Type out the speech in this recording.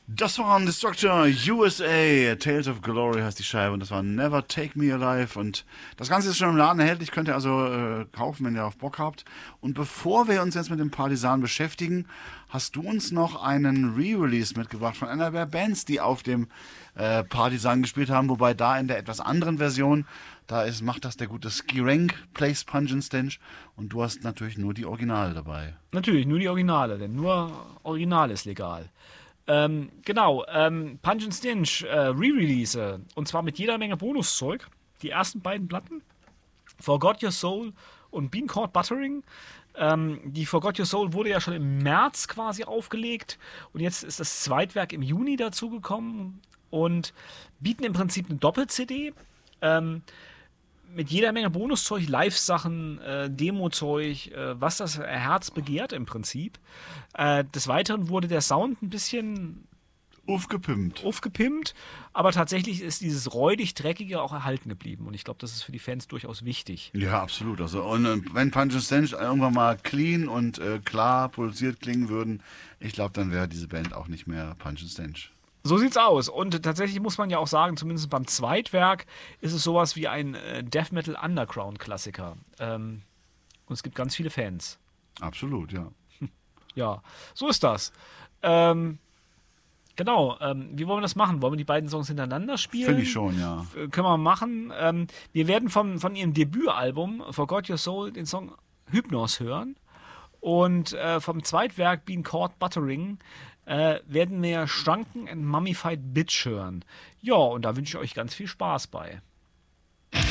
Das waren Destructor USA, Tales of Glory heißt die Scheibe und das war Never Take Me Alive und das Ganze ist schon im Laden erhältlich, könnt ihr also kaufen, wenn ihr auf Bock habt. Und bevor wir uns jetzt mit dem Partisan beschäftigen, hast du uns noch einen Re-Release mitgebracht von einer der Bands, die auf dem Partisan gespielt haben, wobei da in der etwas anderen Version, macht das der gute Skirank, Plays Punch and Stench und du hast natürlich nur die Originale dabei. Natürlich, nur die Originale, denn nur Original ist legal. Punch and Stench Re-Release und zwar mit jeder Menge Bonuszeug. Die ersten beiden Platten, Forgot Your Soul und Bean Court Buttering. Die Forgot Your Soul wurde ja schon im März quasi aufgelegt und jetzt ist das Zweitwerk im Juni dazugekommen und bieten im Prinzip eine Doppel-CD. Mit jeder Menge Bonuszeug, Live-Sachen, Demo-Zeug, was das Herz begehrt im Prinzip. Des Weiteren wurde der Sound ein bisschen aufgepimpt, aber tatsächlich ist dieses räudig-dreckige auch erhalten geblieben und ich glaube, das ist für die Fans durchaus wichtig. Ja, absolut. Also, und wenn Punch and Stench irgendwann mal clean und klar produziert klingen würden, ich glaube, dann wäre diese Band auch nicht mehr Punch and Stench. So sieht's aus. Und tatsächlich muss man ja auch sagen, zumindest beim Zweitwerk ist es sowas wie ein Death Metal Underground Klassiker. Und es gibt ganz viele Fans. Absolut, ja. Ja, so ist das. Wie wollen wir das machen? Wollen wir die beiden Songs hintereinander spielen? Finde ich schon, ja. Können wir machen. Wir werden von ihrem Debütalbum Forgot Your Soul den Song Hypnos hören. Und vom Zweitwerk Bean Court Buttering werden wir Shrunken and Mummified Bitch hören. Ja, und da wünsche ich euch ganz viel Spaß bei.